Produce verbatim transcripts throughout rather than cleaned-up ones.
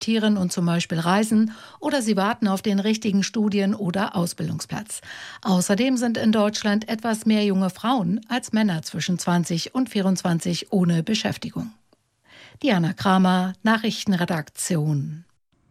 adoptieren und zum Beispiel reisen oder sie warten auf den richtigen Studien- oder Ausbildungsplatz. Außerdem sind in Deutschland etwas mehr junge Frauen als Männer zwischen zwanzig und vierundzwanzig ohne Beschäftigung. Diana Kramer, Nachrichtenredaktion.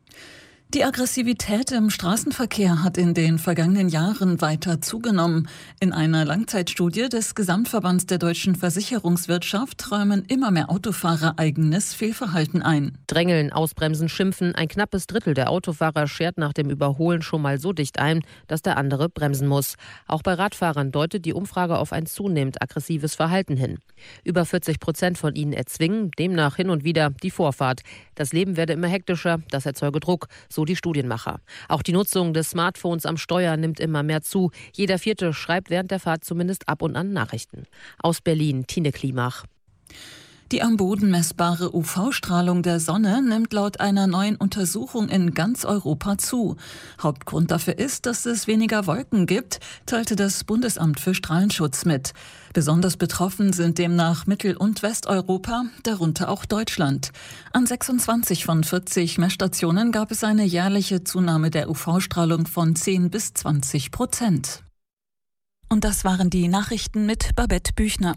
Die Aggressivität im Straßenverkehr hat in den vergangenen Jahren weiter zugenommen. In einer Langzeitstudie des Gesamtverbands der deutschen Versicherungswirtschaft räumen immer mehr Autofahrer eigenes Fehlverhalten ein. Drängeln, ausbremsen, schimpfen. Ein knappes Drittel der Autofahrer schert nach dem Überholen schon mal so dicht ein, dass der andere bremsen muss. Auch bei Radfahrern deutet die Umfrage auf ein zunehmend aggressives Verhalten hin. Über vierzig Prozent von ihnen erzwingen demnach hin und wieder die Vorfahrt. Das Leben werde immer hektischer, das erzeuge Druck, so die Studienmacher. Auch die Nutzung des Smartphones am Steuer nimmt immer mehr zu. Jeder Vierte schreibt während der Fahrt zumindest ab und an Nachrichten. Aus Berlin, Tine Klimach. Die am Boden messbare U V-Strahlung der Sonne nimmt laut einer neuen Untersuchung in ganz Europa zu. Hauptgrund dafür ist, dass es weniger Wolken gibt, teilte das Bundesamt für Strahlenschutz mit. Besonders betroffen sind demnach Mittel- und Westeuropa, darunter auch Deutschland. An sechsundzwanzig von vierzig Messstationen gab es eine jährliche Zunahme der U V-Strahlung von zehn bis zwanzig Prozent. Und das waren die Nachrichten mit Babette Büchner.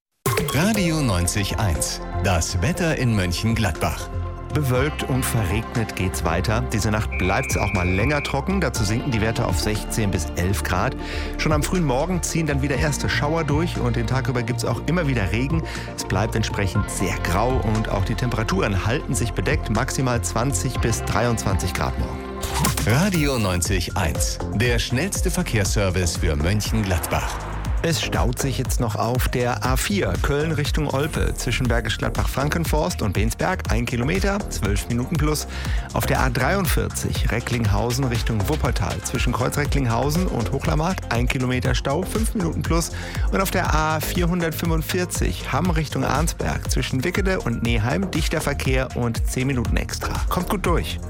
Radio neunzig Komma eins. Das Wetter in Mönchengladbach. Bewölkt und verregnet geht's weiter. Diese Nacht bleibt es auch mal länger trocken. Dazu sinken die Werte auf sechzehn bis elf Grad. Schon am frühen Morgen ziehen dann wieder erste Schauer durch und den Tag über gibt es auch immer wieder Regen. Es bleibt entsprechend sehr grau und auch die Temperaturen halten sich bedeckt. Maximal zwanzig bis dreiundzwanzig Grad morgen. Radio neunzig Komma eins. Der schnellste Verkehrsservice für Mönchengladbach. Es staut sich jetzt noch auf der A vier Köln Richtung Olpe zwischen Bergisch Gladbach-Frankenforst und Bensberg, ein Kilometer, zwölf Minuten plus. Auf der A dreiundvierzig Recklinghausen Richtung Wuppertal zwischen Kreuz Recklinghausen und Hochlermarkt, ein Kilometer Stau, fünf Minuten plus. Und auf der A vierhundertfünfundvierzig Hamm Richtung Arnsberg zwischen Wickede und Neheim, dichter Verkehr und zehn Minuten extra. Kommt gut durch.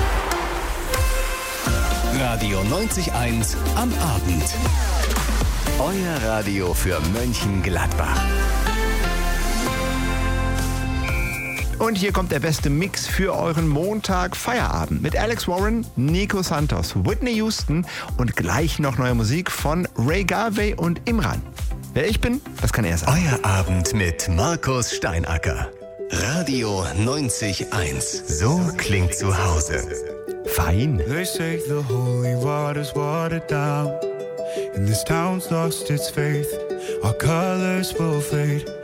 Radio neunzig Komma eins am Abend. Euer Radio für Mönchengladbach. Und hier kommt der beste Mix für euren Montag Feierabend mit Alex Warren, Nico Santos, Whitney Houston und gleich noch neue Musik von Ray Garvey und Imran. Wer ich bin, das kann er sagen. Euer Abend mit Markus Steinacker. Radio neunzig Komma eins. So klingt zu Hause. Fein. They say the holy water's watered down, and this town's lost its faith. Our colors will fade.